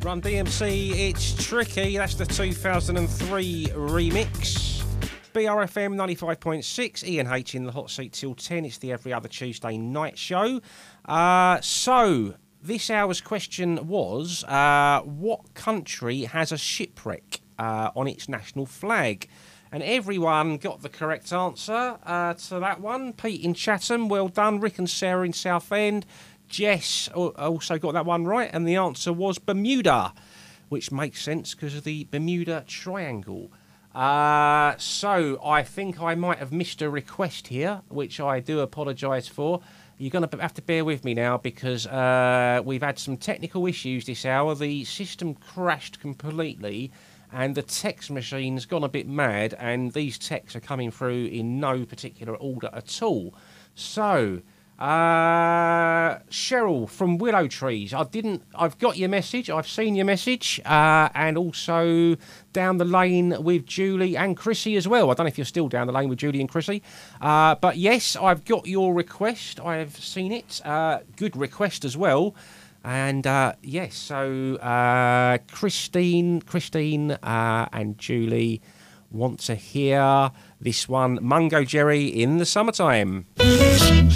Run DMC, It's Tricky. That's the 2003 remix. BRFM 95.6, Ian H in the hot seat till 10. It's the Every Other Tuesday night show. So, this hour's question was, what country has a shipwreck on its national flag? And everyone got the correct answer to that one. Pete in Chatham, well done. Rick and Sarah in Southend. Jess also got that one right, and the answer was Bermuda, which makes sense because of the Bermuda Triangle. So I think I might have missed a request here, which I do apologise for. You're going to have to bear with me now because we've had some technical issues this hour. The system crashed completely and the text machine's gone a bit mad, and these texts are coming through in no particular order at all. So, Cheryl from Willow Trees, I've got your message, I've seen your message, and also down the lane with Julie and Chrissy as well. I don't know if you're still down the lane with Julie and Chrissy, but yes, I've got your request, I have seen it, good request as well. And yes, so Christine and Julie want to hear this one, Mungo Jerry in the Summertime.